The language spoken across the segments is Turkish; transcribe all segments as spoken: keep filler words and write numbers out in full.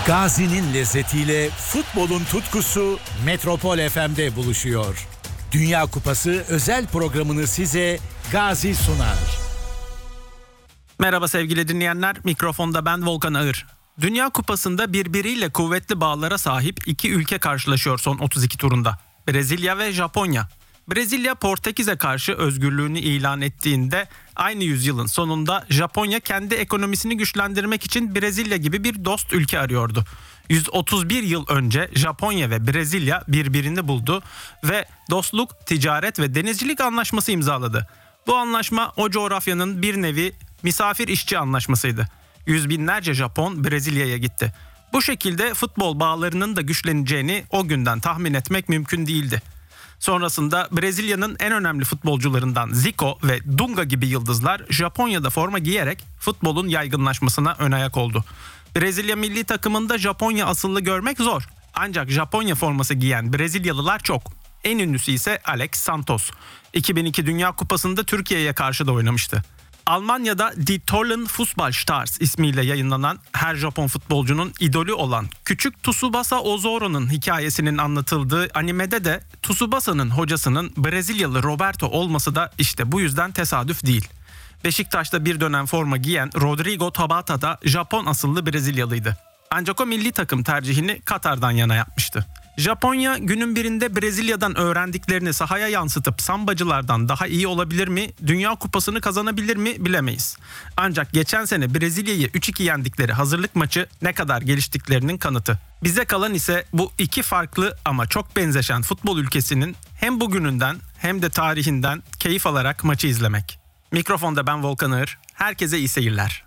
Gazi'nin lezzetiyle futbolun tutkusu Metropol F M'de buluşuyor. Dünya Kupası özel programını size Gazi sunar. Merhaba sevgili dinleyenler, mikrofonda ben Volkan Ağır. Dünya Kupası'nda birbiriyle kuvvetli bağlara sahip iki ülke karşılaşıyor son otuz iki turunda. Brezilya ve Japonya. Brezilya Portekiz'e karşı özgürlüğünü ilan ettiğinde aynı yüzyılın sonunda Japonya kendi ekonomisini güçlendirmek için Brezilya gibi bir dost ülke arıyordu. yüz otuz bir yıl önce Japonya ve Brezilya birbirini buldu ve dostluk, ticaret ve denizcilik anlaşması imzaladı. Bu anlaşma o coğrafyanın bir nevi misafir işçi anlaşmasıydı. Yüz binlerce Japon Brezilya'ya gitti. Bu şekilde futbol bağlarının da güçleneceğini o günden tahmin etmek mümkün değildi. Sonrasında Brezilya'nın en önemli futbolcularından Zico ve Dunga gibi yıldızlar Japonya'da forma giyerek futbolun yaygınlaşmasına ön ayak oldu. Brezilya milli takımında Japonya asıllı görmek zor. Ancak Japonya forması giyen Brezilyalılar çok. En ünlüsü ise Alex Santos. iki bin iki Dünya Kupası'nda Türkiye'ye karşı da oynamıştı. Almanya'da Die Tollen Fußballstars ismiyle yayınlanan her Japon futbolcunun idolü olan Küçük Tsubasa Ozoro'nun hikayesinin anlatıldığı animede de Tsubasa'nın hocasının Brezilyalı Roberto olması da işte bu yüzden tesadüf değil. Beşiktaş'ta bir dönem forma giyen Rodrigo Tabata da Japon asıllı Brezilyalıydı. Ancak o milli takım tercihini Katar'dan yana yapmıştı. Japonya günün birinde Brezilya'dan öğrendiklerini sahaya yansıtıp sambacılardan daha iyi olabilir mi, Dünya Kupası'nı kazanabilir mi bilemeyiz. Ancak geçen sene Brezilya'yı üç iki yendikleri hazırlık maçı ne kadar geliştiklerinin kanıtı. Bize kalan ise bu iki farklı ama çok benzeşen futbol ülkesinin hem bugününden hem de tarihinden keyif alarak maçı izlemek. Mikrofonda ben Volkan Ağır, herkese iyi seyirler.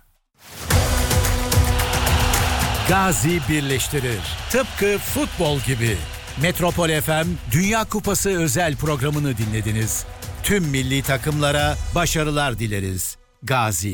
Gazi birleştirir. Tıpkı futbol gibi. Metropol F M Dünya Kupası özel programını dinlediniz. Tüm milli takımlara başarılar dileriz. Gazi.